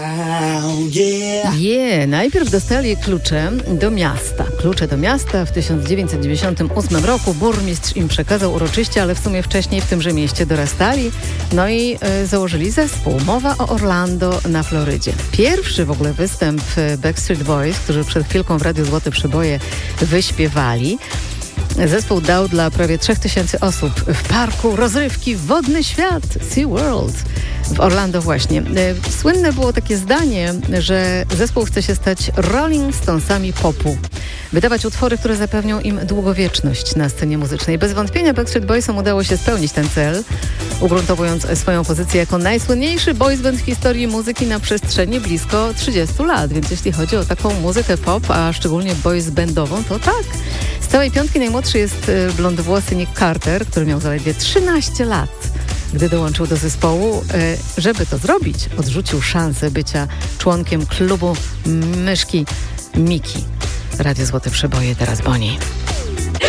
Najpierw dostali klucze do miasta. Klucze do miasta w 1998 roku burmistrz im przekazał uroczyście, ale w sumie wcześniej w tymże mieście dorastali. No i założyli zespół. Mowa o Orlando na Florydzie. Pierwszy w ogóle występ Backstreet Boys, którzy przed chwilką w Radiu Złote Przeboje wyśpiewali. Zespół dał dla prawie 3000 osób w parku rozrywki Wodny Świat, SeaWorld w Orlando właśnie. Słynne było takie zdanie, że zespół chce się stać Rolling Stonesami popu. Wydawać utwory, które zapewnią im długowieczność na scenie muzycznej. Bez wątpienia Backstreet Boysom udało się spełnić ten cel, ugruntowując swoją pozycję jako najsłynniejszy boys band w historii muzyki na przestrzeni blisko 30 lat. Więc jeśli chodzi o taką muzykę pop, a szczególnie boys bandową, to tak. Z całej piątki najmłodszy jest blondowłosy Nick Carter, który miał zaledwie 13 lat, gdy dołączył do zespołu. Żeby to zrobić, odrzucił szansę bycia członkiem klubu myszki Miki. Radio Złote Przeboje, teraz Boni.